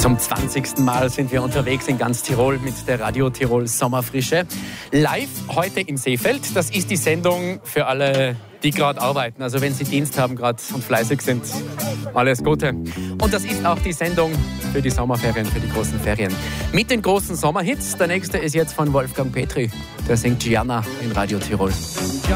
Zum 20. Mal sind wir unterwegs in ganz Tirol mit der Radio Tirol Sommerfrische. Live heute in Seefeld. Das ist die Sendung für alle, die gerade arbeiten. Also wenn Sie Dienst haben gerade und fleißig sind, alles Gute. Und das ist auch die Sendung für die Sommerferien, für die großen Ferien. Mit den großen Sommerhits. Der nächste ist jetzt von Wolfgang Petri. Der singt Gianna in Radio Tirol.